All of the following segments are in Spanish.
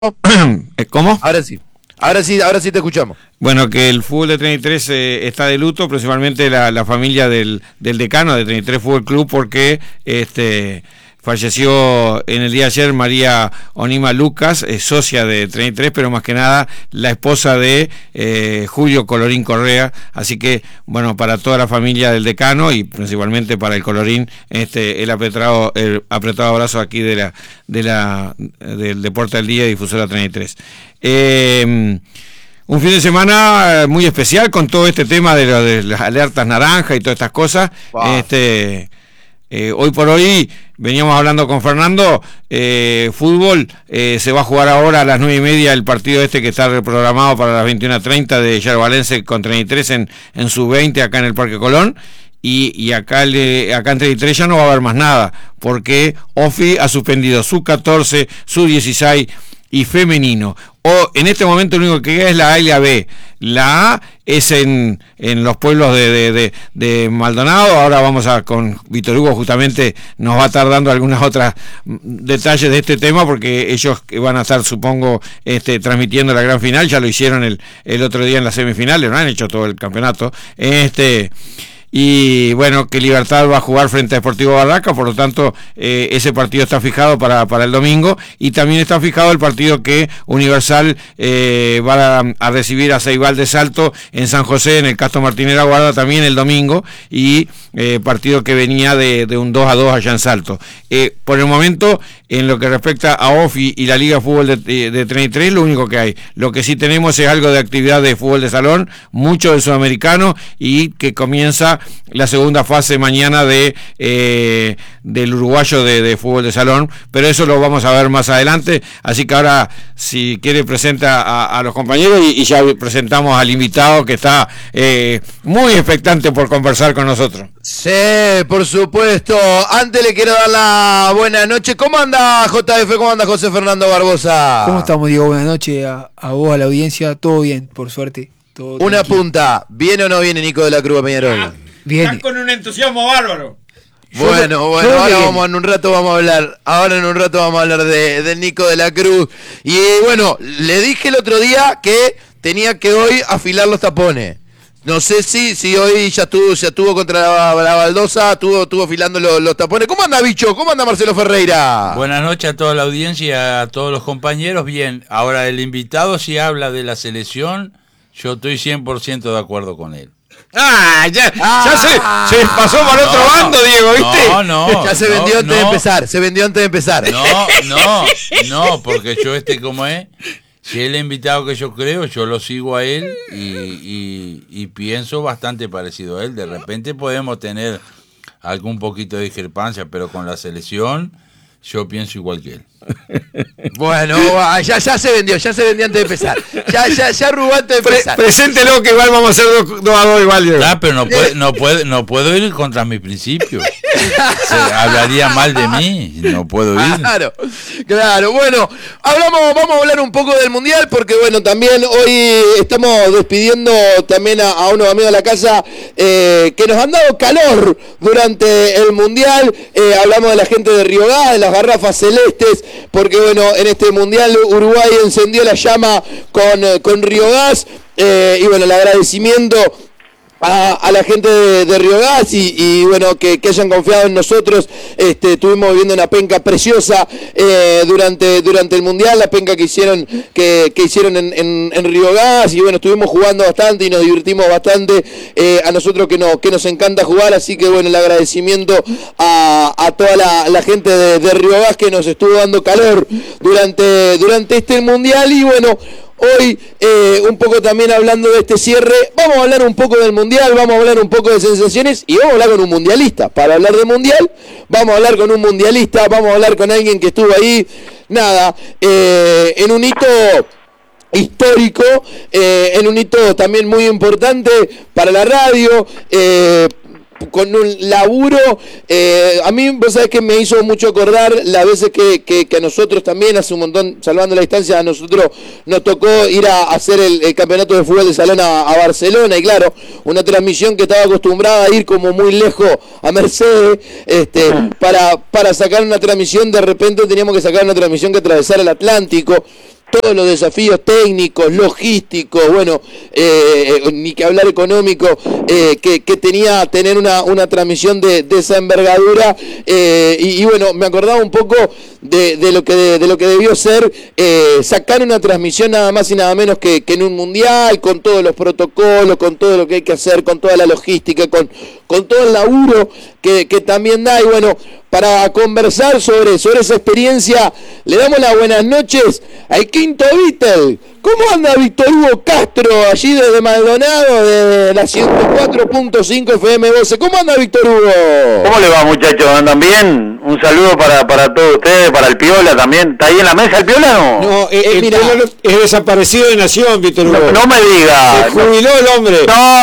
¿Cómo? Ahora sí te escuchamos. Bueno, que el fútbol de 33 está de luto, principalmente la familia del decano de 33 Fútbol Club, porque falleció en el día de ayer María Onima Lucas, socia de 33, pero más que nada la esposa de Julio Colorín Correa. Así que, bueno, para toda la familia del decano y principalmente para el Colorín, el apretado abrazo aquí del Deporte al Día y Difusora 33. Un fin de semana muy especial con todo este tema de las alertas naranja y todas estas cosas. Wow. Hoy por hoy veníamos hablando con Fernando, fútbol, se va a jugar ahora a las 9:30 el partido que está reprogramado para las 21:30 de Yerbalense con 33 en sub-20 acá en el Parque Colón. Y acá en 33 ya no va a haber más nada, porque OFI ha suspendido sub-14, sub-16 y femenino. En este momento lo único que queda es la A y la B. La A es en los pueblos de Maldonado. Ahora vamos con Víctor Hugo, justamente nos va a estar dando algunas otras detalles de este tema, porque ellos van a estar, supongo, transmitiendo la gran final. Ya lo hicieron el otro día en las semifinales, no han hecho todo el campeonato. Y bueno, que Libertad va a jugar frente a Sportivo Barraca, por lo tanto ese partido está fijado para el domingo, y también está fijado el partido que Universal va a recibir a Ceibal de Salto en San José, en el Castro Martínez Guarda, también el domingo, y partido que venía de un 2-2 allá en Salto. Por el momento, en lo que respecta a OFI y la Liga de Fútbol de 33, lo único que hay. Lo que sí tenemos es algo de actividad de fútbol de salón, mucho del sudamericano, y que comienza la segunda fase mañana del uruguayo de fútbol de salón, pero eso lo vamos a ver más adelante. Así que ahora, si quiere, presenta a los compañeros y ya presentamos al invitado, que está muy expectante por conversar con nosotros. Sí, por supuesto. Antes le quiero dar la buena noche. ¿Cómo anda JF? ¿Cómo anda José Fernando Barbosa? ¿Cómo estamos, Diego? Buenas noches a vos, a la audiencia. Todo bien, por suerte. Todo una tranquilo. Punta. ¿Viene o no viene Nico de la Cruz a Peñarol? Viene. Están con un entusiasmo bárbaro. Bueno, ahora en un rato vamos a hablar de Nico de la Cruz. Y bueno, le dije el otro día que tenía que hoy afilar los tapones. No sé si hoy ya estuvo contra la baldosa, estuvo afilando los tapones. ¿Cómo anda, bicho? ¿Cómo anda Marcelo Ferreira? Buenas noches a toda la audiencia y a todos los compañeros. Bien, ahora el invitado, si habla de la selección, yo estoy 100% de acuerdo con él. Ya se pasó para otro bando, Diego, ¿viste? Ya se vendió antes de empezar, No, porque yo como es, si es el invitado que yo creo, yo lo sigo a él y pienso bastante parecido a él. De repente podemos tener algún poquito de discrepancia, pero con la selección yo pienso igual que él. Bueno, ya se vendió antes de empezar. Ya arrugó antes de empezar. Preséntelo, que igual vamos a hacer 2-2 igual, Diego. Claro, pero no puedo ir contra mis principios. Hablaría mal de mí, no puedo ir. Claro. Bueno, vamos a hablar un poco del Mundial, porque bueno, también hoy estamos despidiendo también a unos amigos de la casa que nos han dado calor durante el Mundial. Hablamos de la gente de Río Gas, de las garrafas celestes, porque bueno, en este Mundial Uruguay encendió la llama con Río Gas, y bueno, el agradecimiento a la gente de Río Gas y bueno, que hayan confiado en nosotros. Estuvimos viendo una penca preciosa durante el Mundial, la penca que hicieron en Río Gas, y bueno, estuvimos jugando bastante y nos divertimos bastante. A nosotros que nos encanta jugar, así que bueno, el agradecimiento a toda la gente de Río Gas, que nos estuvo dando calor durante este Mundial. Y bueno, hoy, un poco también hablando de este cierre, vamos a hablar un poco del Mundial, vamos a hablar un poco de sensaciones, y vamos a hablar con un mundialista. Para hablar de Mundial, vamos a hablar con un mundialista, vamos a hablar con alguien que estuvo ahí, en un hito histórico, en un hito también muy importante para la radio, con un laburo, a mí, vos sabés que me hizo mucho acordar las veces que a nosotros también, hace un montón, salvando la distancia, a nosotros nos tocó ir a hacer el campeonato de fútbol de salón a Barcelona, y claro, una transmisión que estaba acostumbrada a ir como muy lejos a Mercedes, para sacar una transmisión, de repente teníamos que sacar una transmisión que atravesara el Atlántico. todos los desafíos técnicos, logísticos, bueno, ni que hablar económico, que tenía tener una transmisión de esa envergadura, y bueno, me acordaba un poco de lo que debió ser sacar una transmisión nada más y nada menos que en un mundial, con todos los protocolos, con todo lo que hay que hacer, con toda la logística, con todo el laburo que también da. Y bueno, para conversar sobre esa experiencia, le damos las buenas noches al quinto Beatle. ¿Cómo anda Víctor Hugo Castro, allí desde Maldonado, de la 104.5 FM 12? ¿Cómo anda Víctor Hugo? ¿Cómo le va, muchachos? ¿Andan bien? Un saludo para todos ustedes, para el Piola también. ¿Está ahí en la mesa el Piola o no? No, el Piola es desaparecido de Nación, Víctor Hugo. No me diga. Se jubiló el hombre.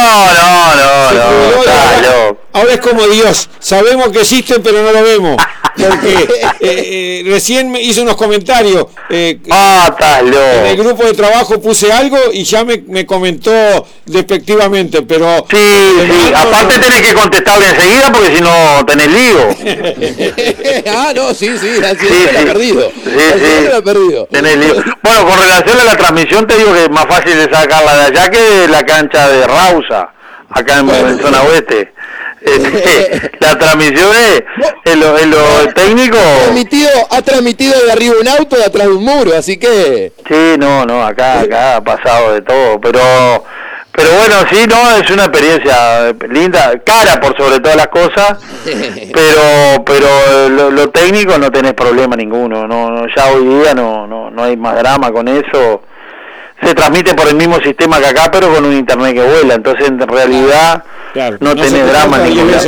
No. Está loco. Ahora es como Dios. Sabemos que existe, pero no lo vemos. Porque recién me hizo unos comentarios. Está loco. En el grupo de trabajo puse algo y ya me comentó despectivamente, pero... Sí. Aparte tenés que contestarle enseguida porque si no tenés lío. No, sí. Lo ha perdido. Sí. Lo ha perdido. Tenés lío. Bueno, con relación a la transmisión te digo que es más fácil de sacarla de allá que de la cancha de Rausa, acá en zona oeste. La transmisión es lo técnico. Ha transmitido de arriba un auto, de atrás de un muro, así que... Sí, no, acá ha pasado de todo, pero bueno, sí, no, es una experiencia linda, cara por sobre todas las cosas, pero lo técnico no tenés problema ninguno, no, ya hoy día no hay más drama con eso. Se transmite por el mismo sistema que acá, pero con un internet que vuela, entonces en realidad no tenés drama ninguno.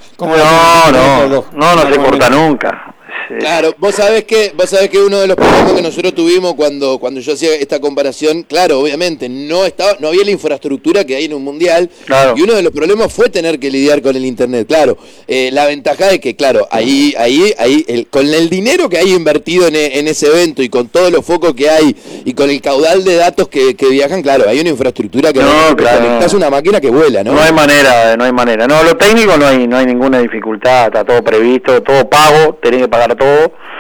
No se corta nunca. Claro, vos sabés que uno de los problemas que nosotros tuvimos cuando yo hacía esta comparación, claro, obviamente no había la infraestructura que hay en un mundial, claro. Y uno de los problemas fue tener que lidiar con el internet, claro. La ventaja es que, claro, ahí con el dinero que hay invertido en ese evento y con todos los focos que hay y con el caudal de datos que viajan, claro, hay una infraestructura que conectás una máquina que vuela, ¿no? No hay manera. No, lo técnico no hay ninguna dificultad, está todo previsto, todo pago, tenés que pagar todo,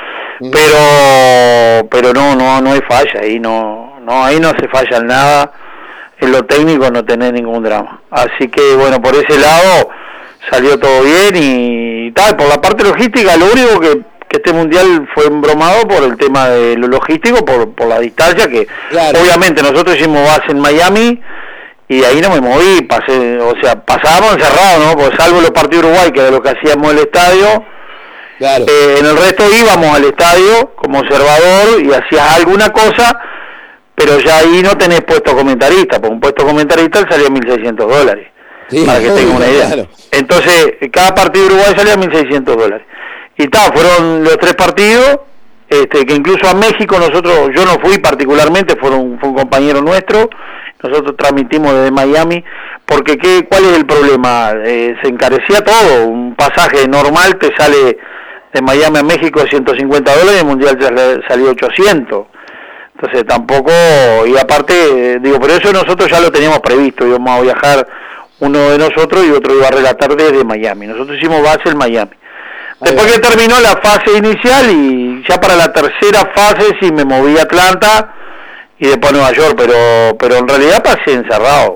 pero no hay falla, ahí no se falla en nada, en lo técnico no tenés ningún drama, así que bueno, por ese lado salió todo bien y tal. Por la parte logística, lo único que este mundial fue embromado por el tema de lo logístico, por la distancia, que claro. Obviamente nosotros hicimos base en Miami y ahí no me moví, pasábamos encerrados, ¿no? Porque salvo los partidos de Uruguay, que era lo que hacíamos en el estadio. Claro. En el resto íbamos al estadio como observador y hacías alguna cosa, pero ya ahí no tenés puesto comentarista, porque un puesto comentarista salía $1.600, sí, para que tengan una idea. Claro. Entonces, cada partido de Uruguay salía $1.600. Y fueron los 3 partidos, que incluso a México yo no fui particularmente, fue un compañero nuestro, nosotros transmitimos desde Miami, porque ¿cuál es el problema? Se encarecía todo, un pasaje normal te sale de Miami a México $150 y el mundial ya salió 800. Entonces tampoco, y aparte, pero eso nosotros ya lo teníamos previsto, íbamos a viajar uno de nosotros y otro iba a relatar desde Miami. Nosotros hicimos base en Miami. Después que terminó la fase inicial y ya para la tercera fase sí me moví a Atlanta y después a Nueva York, pero en realidad pasé encerrado.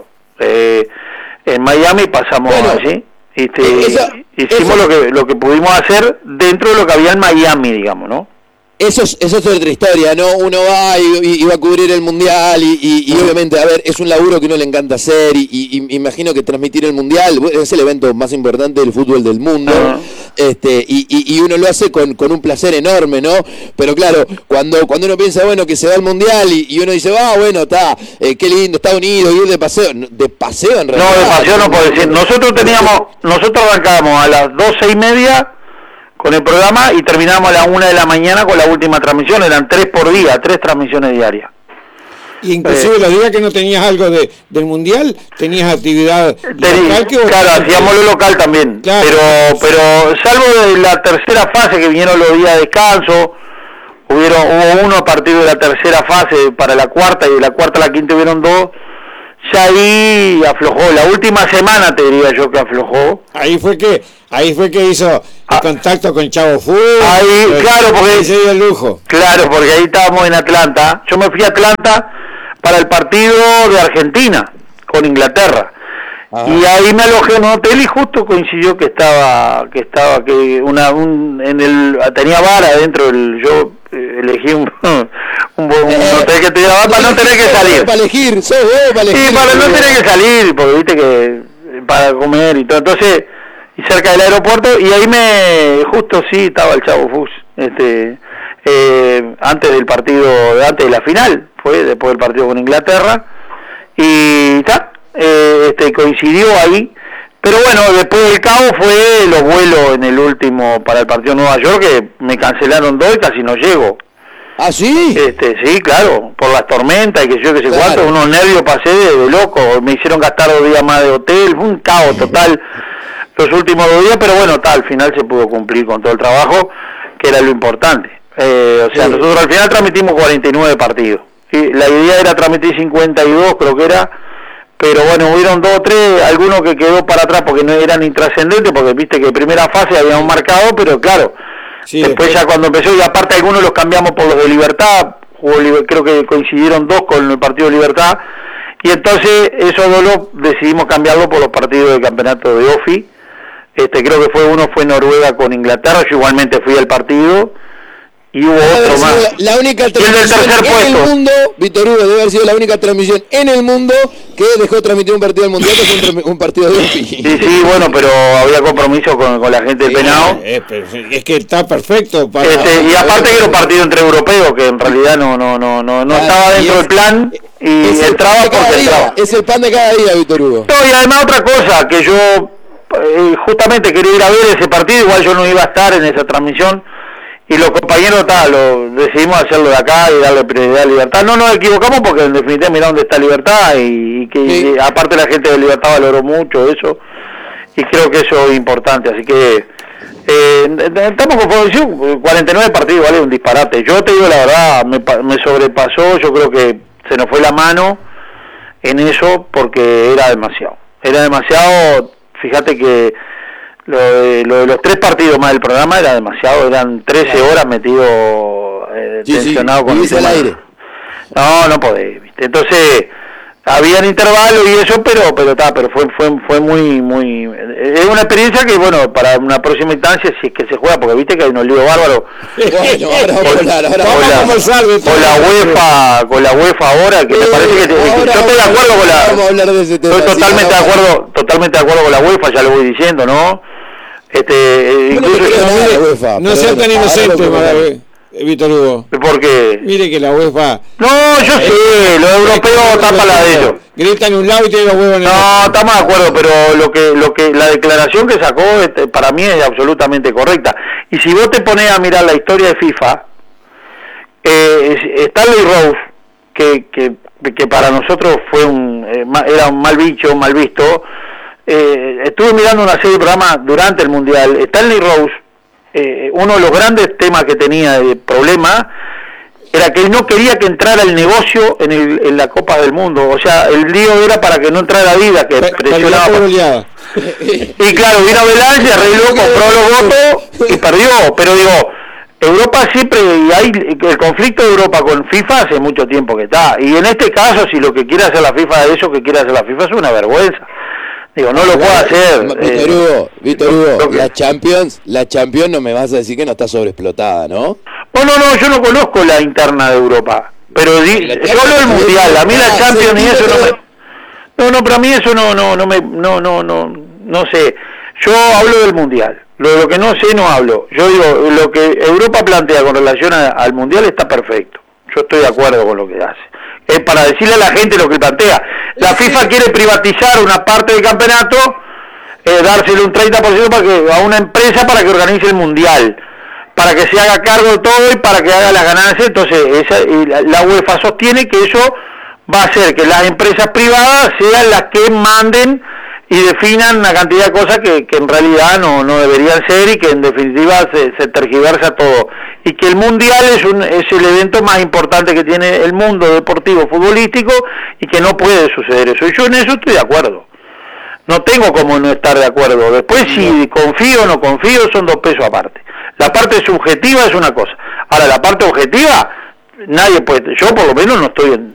En Miami pasamos allí. Hicimos lo que pudimos hacer dentro de lo que había en Miami, digamos, ¿no? Eso es otra historia, ¿no? Uno va y va a cubrir el mundial y obviamente, a ver, es un laburo que uno le encanta hacer y imagino que transmitir el mundial es el evento más importante del fútbol del mundo, y uno lo hace con un placer enorme, ¿no? Pero claro, cuando uno piensa, bueno, que se va al mundial y uno dice, bueno, está, qué lindo, Estados Unidos, ir de paseo en realidad. No, de paseo no puedo decir. Nosotros arrancábamos a las 12:30 con el programa y terminamos a las 1 de la mañana con la última transmisión. Eran 3 por día, 3 transmisiones diarias. Y inclusive los días que no tenías algo del mundial, tenías actividad local que claro, hacíamos lo local también, claro. pero salvo de la tercera fase que vinieron los días de descanso, hubo uno a partir de la tercera fase para la cuarta, y de la cuarta a la quinta hubieron 2. Ya ahí aflojó, la última semana te diría yo que aflojó. Ahí fue que Ahí fue que hizo el contacto con Chavo Fútbol. Ahí, claro, porque se dio el lujo. Claro, porque ahí estábamos en Atlanta. Yo me fui a Atlanta para el partido de Argentina con Inglaterra. Ajá. Y ahí me alojé en un hotel y justo coincidió que tenía bar adentro. Yo elegí un hotel que tenía bar para no tener que salir. Para elegir, sos vos para elegir. Sí, para no tener que salir, porque viste que para comer y todo. Entonces, y cerca del aeropuerto, y ahí justo sí estaba el Chavo Fuchs, antes del partido, antes de la final, fue después del partido con Inglaterra, y coincidió ahí. Pero bueno, después del cabo fue los vuelos en el último para el partido de Nueva York, que me cancelaron 2 y casi no llego. ¿Ah, sí? Sí, claro, por las tormentas y que yo que sé cuánto, unos nervios pasé de loco, me hicieron gastar 2 días más de hotel, fue un caos total los últimos 2 días, pero bueno, al final se pudo cumplir con todo el trabajo, que era lo importante. Nosotros al final transmitimos 49 partidos, ¿sí? La idea era transmitir 52, creo que era, pero bueno, hubieron 2 o 3, algunos que quedó para atrás porque no eran intrascendentes, porque viste que primera fase habíamos marcado, pero claro, sí, después ya cuando empezó, y aparte algunos los cambiamos por los de Libertad, creo que coincidieron 2 con el partido de Libertad, y entonces esos 2 decidimos cambiarlo por los partidos del campeonato de OFI. Creo que uno fue Noruega con Inglaterra, yo igualmente fui al partido, y hubo otro más. La única transmisión en el mundo, Víctor Hugo, debe haber sido la única transmisión en el mundo que dejó transmitir un partido del Mundial, que fue un partido de OFI. Sí, bueno, pero había compromiso con la gente del Penao. Es que está perfecto. Y aparte que era un partido entre europeos, que en realidad no estaba dentro del plan, y entraba porque entraba. Es el pan de cada día, Víctor Hugo. No, y además otra cosa, que yo justamente quería ir a ver ese partido, igual yo no iba a estar en esa transmisión, y los compañeros decidimos hacerlo de acá y darle prioridad a Libertad. No nos equivocamos porque en definitiva mirá dónde está Libertad, y que sí. Aparte la gente de Libertad valoró mucho eso, y creo que eso es importante, así que estamos con posición 49 partidos, vale, un disparate. Yo te digo la verdad, me sobrepasó, yo creo que se nos fue la mano en eso porque era demasiado. Fíjate que lo de los 3 partidos más del programa era demasiado, eran 13 horas metido tensionado con el tema. Al aire. No podés, ¿viste? Entonces habían intervalos y eso, pero fue muy es una experiencia que bueno, para una próxima instancia si es que se juega, porque viste que hay unos líos bárbaros. Con la UEFA ahora, que me parece que yo estoy de acuerdo con la, vamos a hablar de ese tema, estoy totalmente de acuerdo con la UEFA, ya lo voy diciendo, ¿no? Incluso no sea tan inocente, Víctor Hugo. ¿Por qué? Mire que la UEFA... No, yo sé, los europeos tapan la de ellos. Gritan un lado y tienen los huevos en el otro. No, estamos de acuerdo, pero lo que la declaración que sacó para mí es absolutamente correcta. Y si vos te pones a mirar la historia de FIFA, Stanley Rose, que para nosotros fue era un mal bicho, mal visto, estuve mirando una serie de programas durante el Mundial. Stanley Rose, uno de los grandes temas que tenía de problema era que él no quería que entrara el negocio en la Copa del Mundo, o sea, el lío era para que no entrara Adidas, que presionaba. Y claro, vino Belán, se arregló, compró los votos y perdió, pero digo, Europa siempre, y hay el conflicto de Europa con FIFA hace mucho tiempo que está, y en este caso, si lo que quiere hacer la FIFA de eso que quiere hacer la FIFA es una vergüenza. Digo, no lo puedo hacer. Víctor Hugo, la Champions no me vas a decir que no está sobreexplotada, ¿no? No, yo no conozco la interna de Europa, pero solo el Mundial, a mí la Champions y eso pero a mí eso no sé. Yo hablo del Mundial, lo que no sé no hablo. Yo digo, lo que Europa plantea con relación al Mundial está perfecto. Yo estoy de acuerdo con lo que hace. Es para decirle a la gente lo que plantea. La FIFA quiere privatizar una parte del campeonato, dársele un 30% a una empresa para que organice el Mundial, para que se haga cargo de todo y para que haga las ganancias. Entonces la UEFA sostiene que eso va a hacer que las empresas privadas sean las que manden y definan una cantidad de cosas que en realidad no deberían ser, y que en definitiva se tergiversa todo, y que el Mundial es el evento más importante que tiene el mundo deportivo futbolístico, y que no puede suceder eso, y yo en eso estoy de acuerdo. no tengo como no estar de acuerdo. Después si confío o no confío son 2 pesos aparte. La parte subjetiva es una cosa. Ahora la parte objetiva, nadie puede, yo por lo menos no estoy